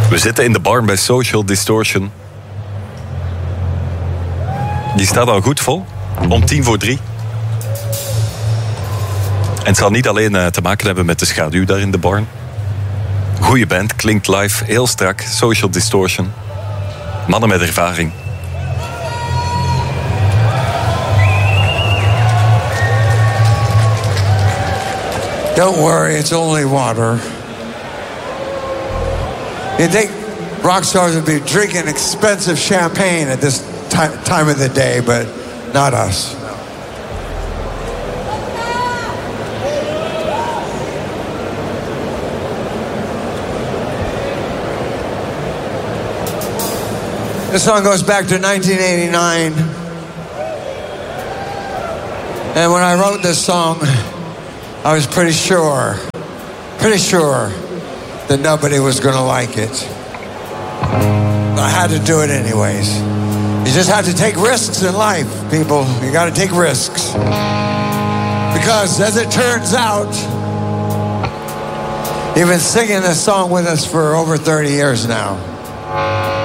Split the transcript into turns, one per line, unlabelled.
We zitten in de barn bij Social Distortion. Die staat al goed vol. Om 2:50. En het zal niet alleen te maken hebben met de schaduw daar in de barn. Goeie band, klinkt live, heel strak. Social Distortion. Mannen met ervaring.
Don't worry, it's only water. You think rock stars would be drinking expensive champagne at this time of the day, but not us. This song goes back to 1989. And when I wrote this song, I was pretty sure that nobody was going to like it. But I had to do it anyways. You just have to take risks in life, people. You got to take risks. Because as it turns out, you've been singing this song with us for over 30 years now.